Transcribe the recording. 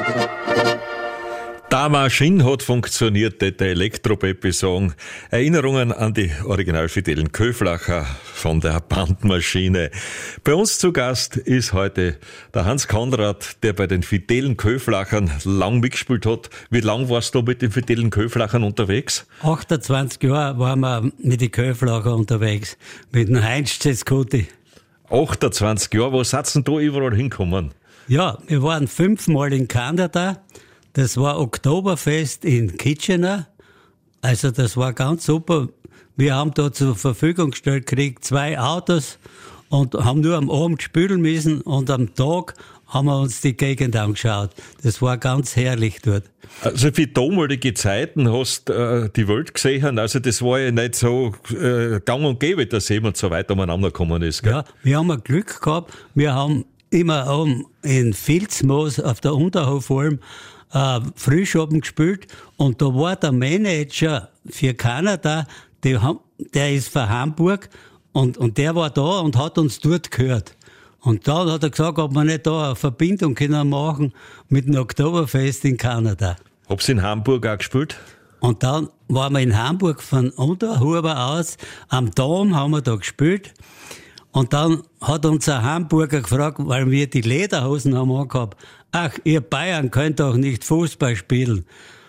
Die Maschine hat funktioniert, der Elektro-Peppi sagen. Erinnerungen an die original fidelen Köflacher von der Bandmaschine. Bei uns zu Gast ist heute der Hans Konrad, der bei den fidelen Köflachern lang mitgespielt hat. Wie lang warst du mit den fidelen Köflachern unterwegs? 28 Jahre waren wir mit den Köflachern unterwegs. Mit dem Heinz Cescuti. 28 Jahre, wo seid ihr denn da überall hingekommen? Ja, wir waren 5-mal in Kanada. Das war Oktoberfest in Kitchener. Also das war ganz super. Wir haben da zur Verfügung gestellt gekriegt 2 Autos und haben nur am Abend spülen müssen und am Tag haben wir uns die Gegend angeschaut. Das war ganz herrlich dort. Also für damalige Zeiten hast die Welt gesehen, also das war ja nicht so gang und gäbe, dass jemand so weit umeinander gekommen ist. Gell? Ja, wir haben ein Glück gehabt. Wir haben immer oben in Vilsmoos auf der Unterhofalm Frühschoppen gespielt und da war der Manager für Kanada, der ist von Hamburg und der war da und hat uns dort gehört. Und dann hat er gesagt, ob wir nicht da eine Verbindung können machen mit dem Oktoberfest in Kanada. Hab's in Hamburg auch gespielt? Und dann waren wir in Hamburg von Unterhuber aus, am Dom haben wir da gespielt. Und dann hat uns ein Hamburger gefragt, weil wir die Lederhosen haben angehabt, ach, ihr Bayern könnt doch nicht Fußball spielen.